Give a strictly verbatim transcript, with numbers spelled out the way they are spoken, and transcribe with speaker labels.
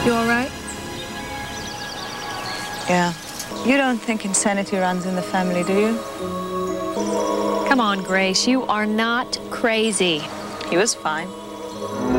Speaker 1: You all right?
Speaker 2: Yeah. You don't think insanity runs in the family, do you?
Speaker 1: Come on, Grace. You are not crazy.
Speaker 2: He was fine.